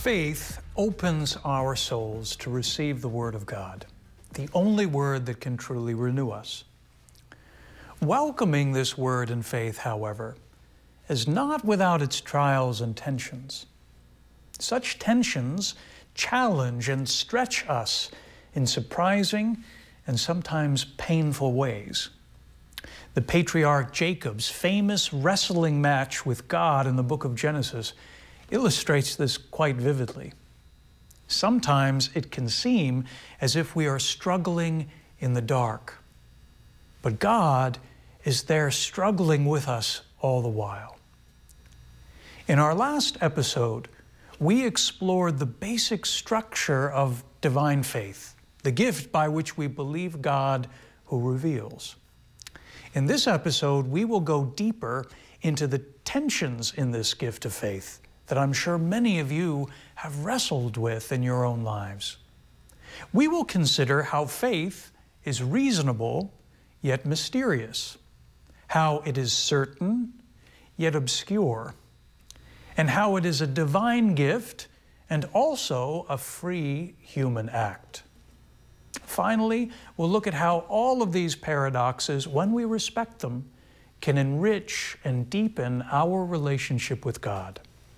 Faith opens our souls to receive the Word of God, the only Word that can truly renew us. Welcoming this Word in faith, however, is not without its trials and tensions. Such tensions challenge and stretch us in surprising and sometimes painful ways. The patriarch Jacob's famous wrestling match with God in the book of Genesis illustrates this quite vividly. Sometimes it can seem as if we are struggling in the dark, but God is there struggling with us all the while. In our last episode, we explored the basic structure of divine faith, the gift by which we believe God who reveals. In this episode, we will go deeper into the tensions in this gift of faith that I'm sure many of you have wrestled with in your own lives. We will consider how faith is reasonable yet mysterious, how it is certain yet obscure, and how it is a divine gift and also a free human act. Finally, we'll look at how all of these paradoxes, when we respect them, can enrich and deepen our relationship with God.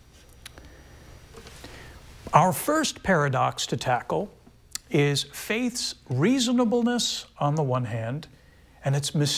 Our first paradox to tackle is faith's reasonableness on the one hand and its